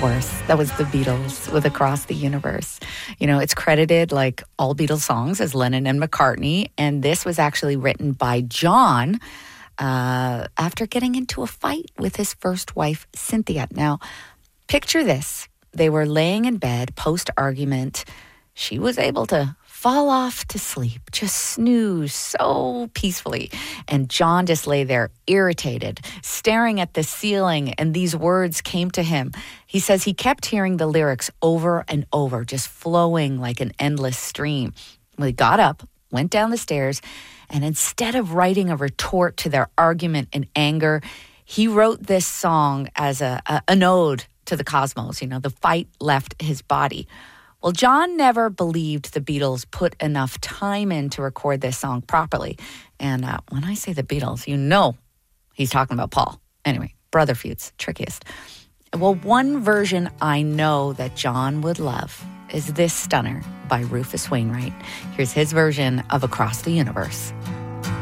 course, that was the Beatles with Across the Universe. You know, it's credited like all Beatles songs as Lennon and McCartney, and this was actually written by John after getting into a fight with his first wife, Cynthia. Now, picture this. They were laying in bed post-argument. She was able to fall off to sleep, just snooze so peacefully. And John just lay there irritated, staring at the ceiling, and these words came to him. He says he kept hearing the lyrics over and over, just flowing like an endless stream. Well, he got up, went down the stairs, and instead of writing a retort to their argument in anger, he wrote this song as an ode to the cosmos. You know, the fight left his body. Well, John never believed the Beatles put enough time in to record this song properly. And when I say the Beatles, you know he's talking about Paul. Anyway, brother feuds, trickiest. Well, one version I know that John would love is this stunner by Rufus Wainwright. Here's his version of Across the Universe.